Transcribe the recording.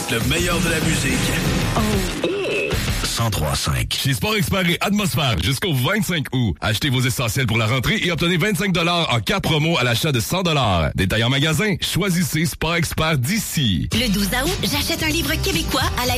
le meilleur de la musique. 103.5. Chez Sport Expert et Atmosphère, jusqu'au 25 août. Achetez vos essentiels pour la rentrée et obtenez 25 $ en carte promo à l'achat de 100 $. Détail en magasin, choisissez Sport Expert d'ici. Le 12 août, j'achète un livre québécois à la